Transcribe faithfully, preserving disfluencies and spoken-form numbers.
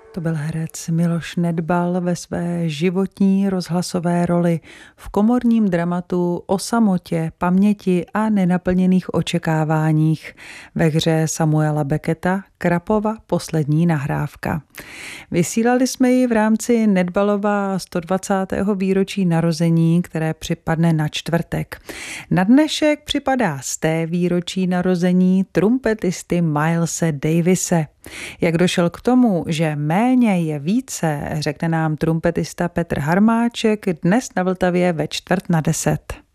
To byl herec Miloš Nedbal ve své životní rozhlasové roli v komorním dramatu O samotě, paměti a nenaplněných očekáváních ve hře Samuela Becketa Krapova poslední nahrávka. Vysílali jsme ji v rámci Nedbalova sto dvacátého výročí narození, které připadne na čtvrtek. Na dnešek připadá z té výročí narození trumpetisty Milese Davise. Jak došel k tomu, že méně je více, řekne nám trumpetista Petr Harmáček dnes na Vltavě ve čtvrt na deset.